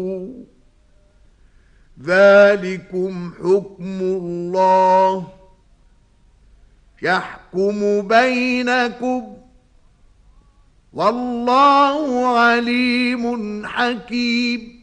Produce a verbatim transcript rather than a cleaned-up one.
ذلكم حكم الله يحكم بينكم والله عليم حكيم.